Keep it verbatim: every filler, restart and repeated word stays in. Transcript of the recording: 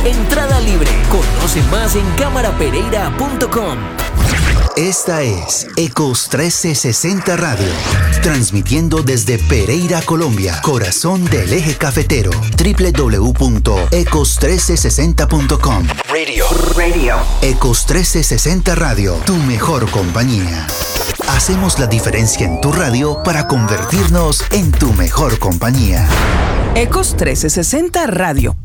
Entrada libre. Conoce más en cámara pereira punto com. Esta es Ecos trescientos sesenta Radio, transmitiendo desde Pereira, Colombia, corazón del eje cafetero. doble u doble u doble u punto ecos trescientos sesenta punto com. Radio. Radio. Ecos trescientos sesenta Radio, tu mejor compañía. Hacemos la diferencia en tu radio para convertirnos en tu mejor compañía. Ecos trescientos sesenta Radio.